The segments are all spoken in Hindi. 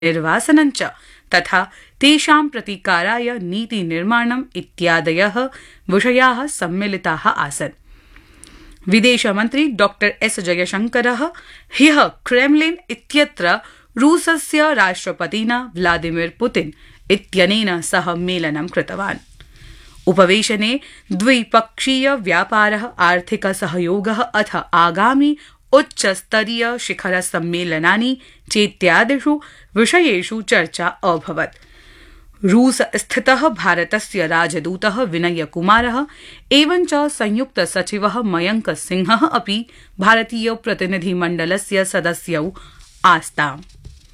निर्वासनञ्च तथा तेषां प्रतीकाराय नीतिनिर्माणम् इत्यादयः विषयाः सम्मिलिताः आसन्। विदेशमन्त्री डॉक्टर एस जयशंकरः ह्यः क्रेमलिन इत्यत्र रूसस्य राष्ट्रपतिना व्लादिमीर पुतिन इत्यनेन सह मेलनं कृतवान्। उपवेशने द्विपक्षीय व्यापारः, आर्थिक सहयोगः अथ आगामि उच्चस्तरीय शिखर सम्मेलनानि चेत्यादिषु विषयेषु चर्चा अभवत्। रूस स्थितः भारतस्य राजदूतः विनय कुमारः एवञ्च संयुक्त सचिवः मयंक सिंहः अपि भारतीय प्रतिनिधिमण्डलस्य सदस्यौ आस्ताम्।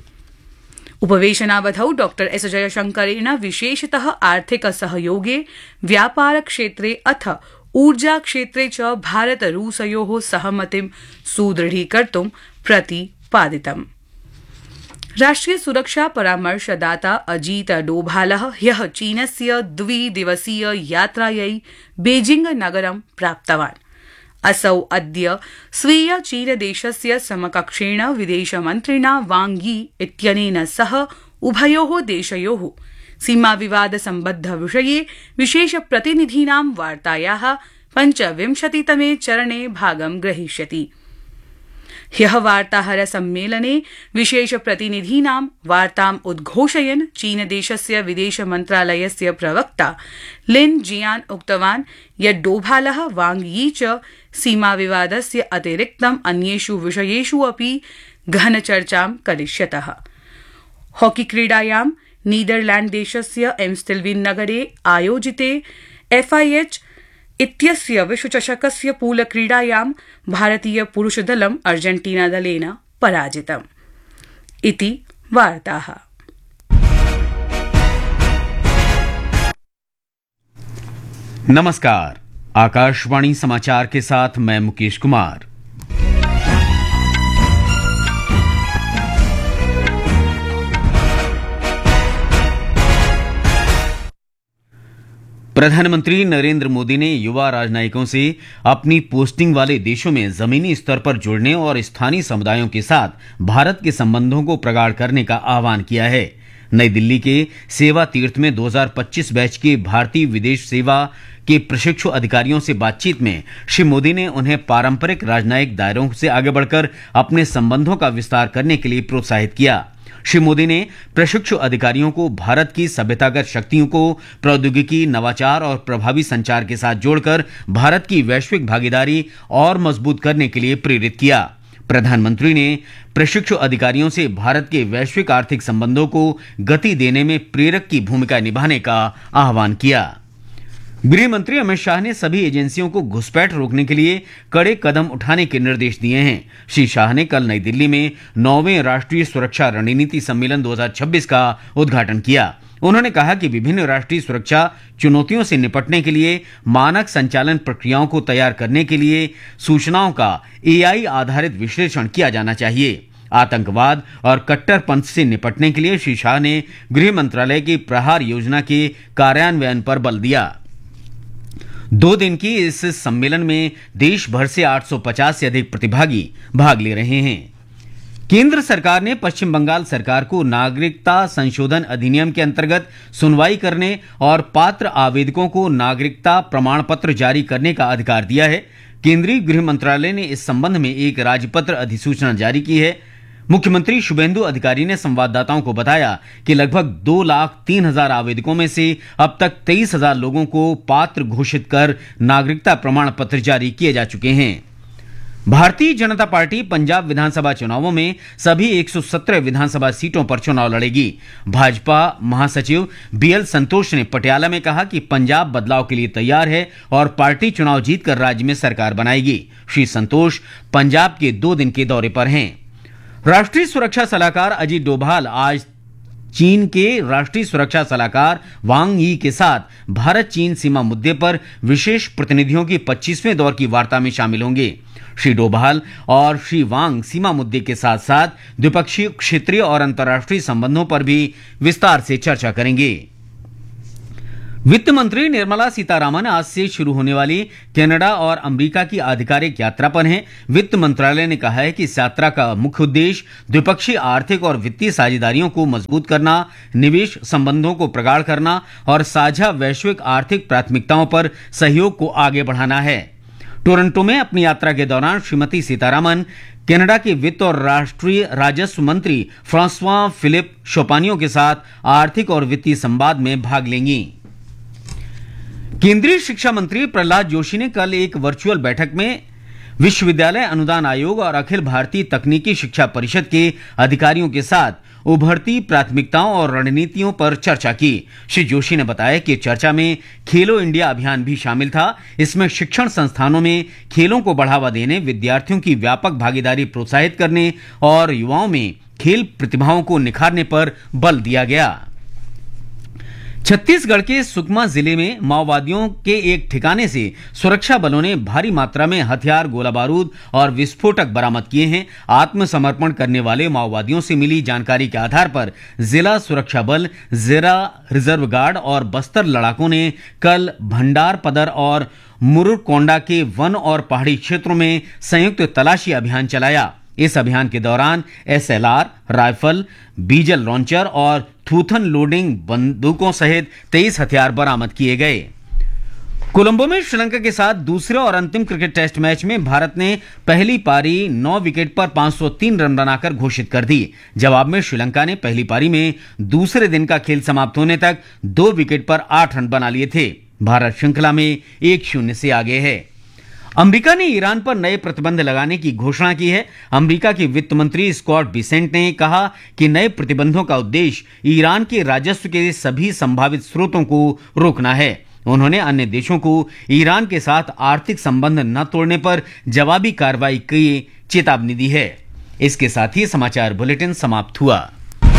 उपवेशनावधौ डॉक्टर एस जयशंकरेण विशेषतः आर्थिक सहयोगे, व्यापार क्षेत्रे अथ ऊर्जा क्षेत्रे च भारत रूसयोः सहमतिं सुदृढीकर्तुं प्रतिपादितम्। राष्ट्रिय सुरक्षा परामर्शदाता अजीत डोभालः ह्यः चीनस्य द्विदिवसीय यात्रायै बेजिंग नगरं प्राप्तवान्। असौ अद्य स्वीय चीनदेशस्य समकक्षेण विदेशमन्त्रिणा वांग यी इत्यनेन सह उभयोः देशयोः सीमाविवाद सम्बद्ध विषये विशेषप्रतिनिधीनां वार्तायाः 25तमे चरणे भागं ग्रहीष्यति। ह्यः वार्ताहर सम्मेलने विशेषप्रतिनिधीनां वार्ताम् उद्घोषयन् चीनदेशस्य विदेशमन्त्रालयस्य प्रवक्ता लिन जियान उक्तवान् यत् डोभालः वांग यी च सीमाविवादस्य अतिरिक्तम् अन्येषु विषयेषु अपि गहनचर्चां करिष्यतः। हॉकी क्रीडायां नीदरलैंड देशस्य एम्स्टेल्विन नगरे आयोजिते FIH इत्यस्य विश्वचषकस्य पूल क्रीडायां भारतीय पुरुषदलम् अर्जेंटीना दलेन पराजितम्। इति वार्ताः। नमस्कार, आकाशवाणी समाचार के साथ मैं मुकेश कुमार। प्रधानमंत्री नरेंद्र मोदी ने युवा राजनयिकों से अपनी पोस्टिंग वाले देशों में जमीनी स्तर पर जुड़ने और स्थानीय समुदायों के साथ भारत के संबंधों को प्रगाढ़ करने का आह्वान किया है। नई दिल्ली के सेवा तीर्थ में 2025 बैच के भारतीय विदेश सेवा के प्रशिक्षु अधिकारियों से बातचीत में श्री मोदी ने उन्हें पारंपरिक राजनयिक दायरों से आगे बढ़कर अपने संबंधों का विस्तार करने के लिए प्रोत्साहित किया। श्री मोदी ने प्रशिक्षु अधिकारियों को भारत की सभ्यतागत शक्तियों को प्रौद्योगिकी, नवाचार और प्रभावी संचार के साथ जोड़कर भारत की वैश्विक भागीदारी और मजबूत करने के लिए प्रेरित किया। प्रधानमंत्री ने प्रशिक्षु अधिकारियों से भारत के वैश्विक आर्थिक संबंधों को गति देने में प्रेरक की भूमिका निभाने का आह्वान किया। गृह मंत्री अमित शाह ने सभी एजेंसियों को घुसपैठ रोकने के लिए कड़े कदम उठाने के निर्देश दिए हैं। श्री शाह ने कल नई दिल्ली में 9वें राष्ट्रीय सुरक्षा रणनीति सम्मेलन 2026 का उद्घाटन किया। उन्होंने कहा कि विभिन्न राष्ट्रीय सुरक्षा चुनौतियों से निपटने के लिए मानक संचालन प्रक्रियाओं को तैयार करने के लिए सूचनाओं का AI आधारित विश्लेषण किया जाना चाहिए। आतंकवाद और कट्टरपंथ से निपटने के लिए श्री शाह ने गृह मंत्रालय की प्रहार योजना के कार्यान्वयन पर बल दिया। 2 दिन की इस सम्मेलन में देश भर से 850 से अधिक प्रतिभागी भाग ले रहे हैं। केंद्र सरकार ने पश्चिम बंगाल सरकार को नागरिकता संशोधन अधिनियम के अंतर्गत सुनवाई करने और पात्र आवेदकों को नागरिकता प्रमाण पत्र जारी करने का अधिकार दिया है। केंद्रीय गृह मंत्रालय ने इस संबंध में एक राजपत्र अधिसूचना जारी की है। मुख्यमंत्री शुभेंदु अधिकारी ने संवाददाताओं को बताया कि लगभग 2,03,000 आवेदकों में से अब तक 23,000 लोगों को पात्र घोषित कर नागरिकता प्रमाण पत्र जारी किए जा चुके हैं। भारतीय जनता पार्टी पंजाब विधानसभा चुनावों में सभी 117 विधानसभा सीटों पर चुनाव लड़ेगी। भाजपा महासचिव BL संतोष ने पटियाला में कहा कि पंजाब बदलाव के लिए तैयार है और पार्टी चुनाव जीतकर राज्य में सरकार बनाएगी। श्री संतोष पंजाब के 2 दिन के दौरे पर हैं। राष्ट्रीय सुरक्षा सलाहकार अजीत डोभाल आज चीन के राष्ट्रीय सुरक्षा सलाहकार वांग यी के साथ भारत चीन सीमा मुद्दे पर विशेष प्रतिनिधियों की 25वें दौर की वार्ता में शामिल होंगे। श्री डोभाल और श्री वांग सीमा मुद्दे के साथ साथ द्विपक्षीय, क्षेत्रीय और अंतर्राष्ट्रीय संबंधों पर भी विस्तार से चर्चा करेंगे। वित्त मंत्री निर्मला सीतारामन आज से शुरू होने वाली कनाडा और अमेरिका की आधिकारिक यात्रा पर हैं। वित्त मंत्रालय ने कहा है कि इस यात्रा का मुख्य उद्देश्य द्विपक्षीय आर्थिक और वित्तीय साझेदारियों को मजबूत करना, निवेश संबंधों को प्रगाढ़ करना और साझा वैश्विक आर्थिक प्राथमिकताओं पर सहयोग को आगे बढ़ाना है। टोरंटो में अपनी यात्रा के दौरान श्रीमती सीतारामन कनाडा के वित्त और राष्ट्रीय राजस्व मंत्री फ्रांसवा फिलिप शोपानियो के साथ आर्थिक और वित्तीय संवाद में भाग लेंगी। केंद्रीय शिक्षा मंत्री प्रहलाद जोशी ने कल एक वर्चुअल बैठक में विश्वविद्यालय अनुदान आयोग और अखिल भारतीय तकनीकी शिक्षा परिषद के अधिकारियों के साथ उभरती प्राथमिकताओं और रणनीतियों पर चर्चा की। श्री जोशी ने बताया कि चर्चा में खेलो इंडिया अभियान भी शामिल था। इसमें शिक्षण संस्थानों में खेलों को बढ़ावा देने, विद्यार्थियों की व्यापक भागीदारी प्रोत्साहित करने और युवाओं में खेल प्रतिभाओं को निखारने पर बल दिया गया। छत्तीसगढ़ के सुकमा जिले में माओवादियों के एक ठिकाने से सुरक्षा बलों ने भारी मात्रा में हथियार, गोला बारूद और विस्फोटक बरामद किए हैं। आत्मसमर्पण करने वाले माओवादियों से मिली जानकारी के आधार पर जिला सुरक्षा बल, जिला रिजर्व गार्ड और बस्तर लड़ाकों ने कल भंडारपदर और मुरुरकोंडा के वन और पहाड़ी क्षेत्रों में संयुक्त तलाशी अभियान चलाया। इस अभियान के दौरान एसएलआर, राइफल, बीजल लॉन्चर और थूथन लोडिंग बंदूकों सहित 23 हथियार बरामद किए गए। कोलंबो में श्रीलंका के साथ दूसरे और अंतिम क्रिकेट टेस्ट मैच में भारत ने पहली पारी 9 विकेट पर 503 रन बनाकर घोषित कर दी। जवाब में श्रीलंका ने पहली पारी में दूसरे दिन का खेल समाप्त होने तक 2 विकेट पर 8 रन बना लिए थे। भारत श्रृंखला में 1-0 से आगे है। अमेरिका ने ईरान पर नए प्रतिबंध लगाने की घोषणा की है। अमेरिका के वित्त मंत्री स्कॉट बिसेंट ने कहा कि नए प्रतिबंधों का उद्देश्य ईरान के राजस्व के सभी संभावित स्रोतों को रोकना है। उन्होंने अन्य देशों को ईरान के साथ आर्थिक संबंध न तोड़ने पर जवाबी कार्रवाई की चेतावनी दी है। इसके साथ ही समाचार बुलेटिन समाप्त हुआ।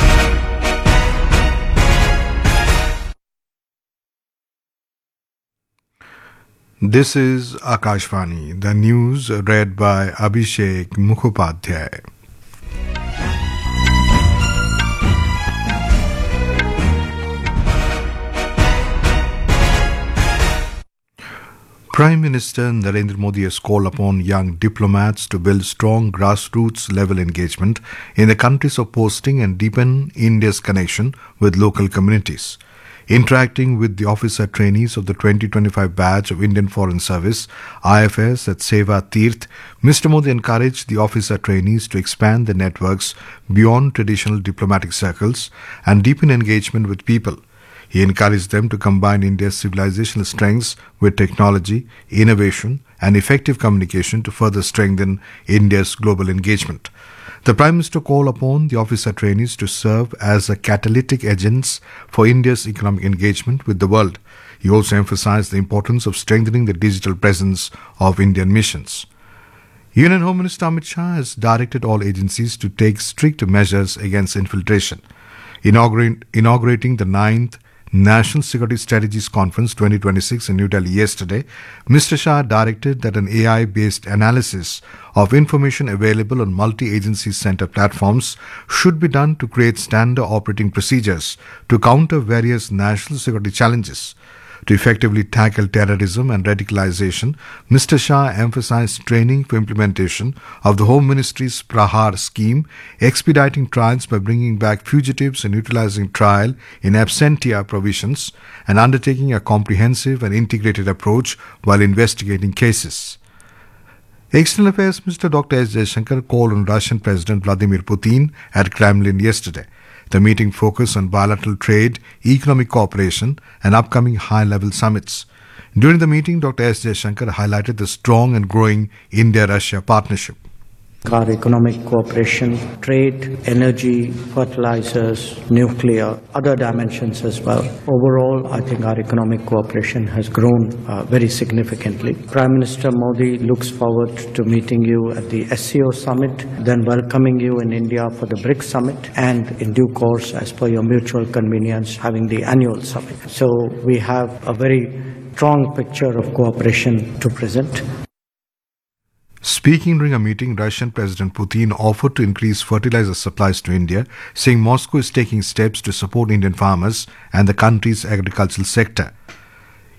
This is Akashvani, the news read by Abhishek Mukhopadhyay. Prime Minister Narendra Modi has called upon young diplomats to build strong grassroots level engagement in the countries of posting and deepen India's connection with local communities. Interacting with the officer trainees of the 2025 batch of Indian Foreign Service IFS at Seva Tirth, Mr. Modi encouraged the officer trainees to expand their networks beyond traditional diplomatic circles and deepen engagement with people. He encouraged them to combine India's civilizational strengths with technology, innovation, and effective communication to further strengthen India's global engagement. The Prime Minister called upon the officer trainees to serve as a catalytic agents for India's economic engagement with the world. He also emphasized the importance of strengthening the digital presence of Indian missions. Union Home Minister Amit Shah has directed all agencies to take strict measures against infiltration. Inaugurating the 9th National Security Strategies Conference 2026 in New Delhi yesterday, Mr. Shah directed that an AI-based analysis of information available on multi-agency center platforms should be done to create standard operating procedures to counter various national security challenges. To effectively tackle terrorism and radicalization, Mr. Shah emphasized training for implementation of the Home Ministry's Prahar scheme, expediting trials by bringing back fugitives and utilizing trial in absentia provisions, and undertaking a comprehensive and integrated approach while investigating cases. External Affairs Minister Dr. S. Jaishankar called on Russian President Vladimir Putin at Kremlin yesterday. The meeting focused on bilateral trade, economic cooperation, and upcoming high-level summits. During the meeting, Dr. S. Jaishankar highlighted the strong and growing India-Russia partnership. Our economic cooperation, trade, energy, fertilizers, nuclear, other dimensions as well. Overall, I think our economic cooperation has grown very significantly. Prime Minister Modi looks forward to meeting you at the SCO summit, then welcoming you in India for the BRICS summit, and in due course, as per your mutual convenience, having the annual summit. So we have a very strong picture of cooperation to present. Speaking during a meeting, Russian President Putin offered to increase fertilizer supplies to India, saying Moscow is taking steps to support Indian farmers and the country's agricultural sector.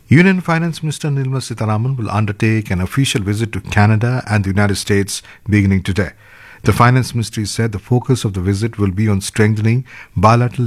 Union Finance Minister Nirmala Sitharaman will undertake an official visit to Canada and the United States beginning today. The Finance Ministry said the focus of the visit will be on strengthening bilateral